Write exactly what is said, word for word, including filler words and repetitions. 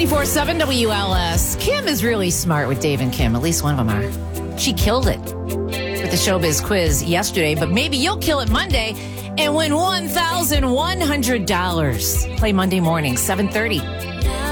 ninety-four seven W L S. Kim is really smart with Dave and Kim. At least one of them are. She killed it with the Showbiz quiz yesterday, but maybe you'll kill it Monday and win one thousand one hundred dollars. Play Monday morning, seven thirty.